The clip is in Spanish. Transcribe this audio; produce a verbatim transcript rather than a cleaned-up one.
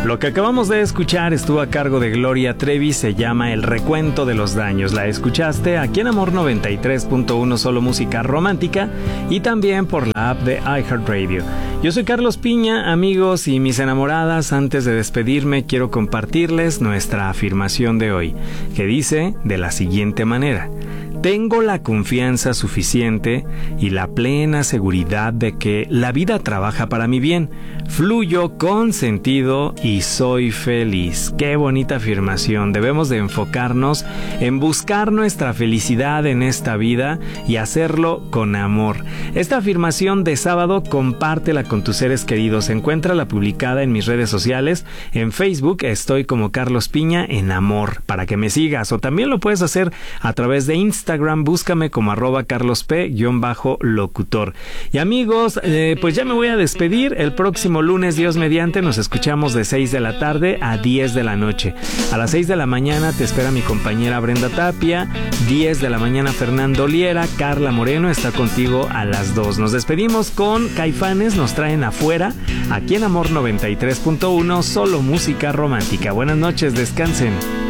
Lo que acabamos de escuchar estuvo a cargo de Gloria Trevi, se llama El Recuento de los Daños. La escuchaste aquí en Amor noventa y tres punto uno, solo música romántica, y también por la app de iHeartRadio. Yo soy Carlos Piña, amigos y mis enamoradas. Antes de despedirme, quiero compartirles nuestra afirmación de hoy, que dice de la siguiente manera: tengo la confianza suficiente y la plena seguridad de que la vida trabaja para mi bien. Fluyo con sentido y soy feliz. Qué bonita afirmación. Debemos de enfocarnos en buscar nuestra felicidad en esta vida y hacerlo con amor. Esta afirmación de sábado, compártela con tus seres queridos. Encuéntrala publicada en mis redes sociales. En Facebook estoy como Carlos Piña en Amor, para que me sigas, o también lo puedes hacer a través de Instagram. Búscame como arroba carlosp-locutor. Y amigos, eh, pues ya me voy a despedir. El próximo lunes, Dios mediante, nos escuchamos de seis de la tarde a diez de la noche. A las seis de la mañana te espera mi compañera Brenda Tapia. diez de la mañana Fernando Liera. Carla Moreno está contigo a las dos. Nos despedimos con Caifanes, nos traen Afuera, aquí en Amor noventa y tres punto uno, solo música romántica. Buenas noches, descansen.